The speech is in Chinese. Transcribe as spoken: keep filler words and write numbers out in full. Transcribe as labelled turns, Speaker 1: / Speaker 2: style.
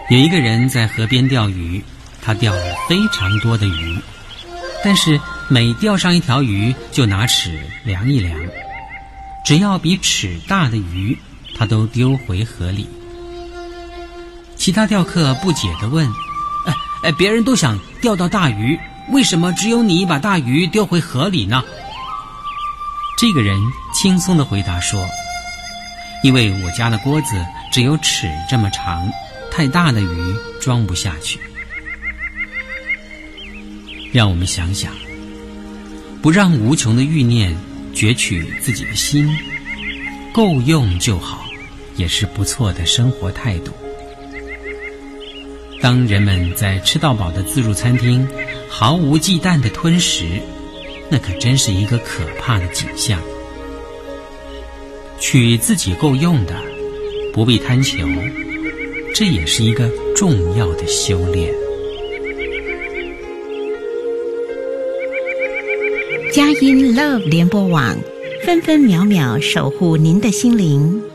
Speaker 1: 有一个人在河边钓鱼，他钓了非常多的鱼，但是每钓上一条鱼就拿尺量一量，只要比尺大的鱼他都丢回河里。其他钓客不解地问，哎哎，别人都想钓到大鱼，为什么只有你把大鱼丢回河里呢？这个人轻松地回答说，因为我家的锅子只有尺这么长，太大的鱼装不下去。让我们想想，不让无穷的欲念攫取自己的心，够用就好，也是不错的生活态度。当人们在吃到饱的自助餐厅毫无忌惮地吞食，那可真是一个可怕的景象。取自己够用的，不必贪求，这也是一个重要的修炼。
Speaker 2: 佳音 Love 联播网，分分秒秒守护您的心灵。